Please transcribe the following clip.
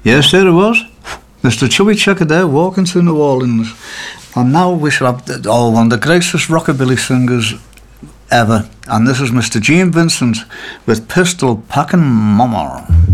Yes, there it was. Mr. Chubby Checker there, walking through New Orleans. And now we shall have one of the greatest rockabilly singers ever. And this is Mr. Gene Vincent with Pistol Packin' Mama.